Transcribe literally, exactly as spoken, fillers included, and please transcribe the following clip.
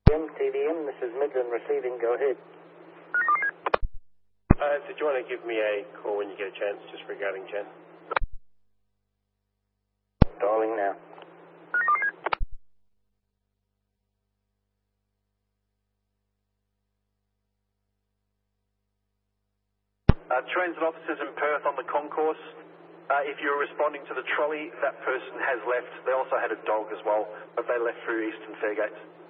T D M, this is Midland receiving, go ahead. Uh, did you want to give me a call when you get a chance, just regarding Jen? Dialing now. Uh, transit officers in Perth on the concourse. Uh, if you're responding to the trolley, that person has left. They also had a dog as well, but they left through Eastern Fairgate.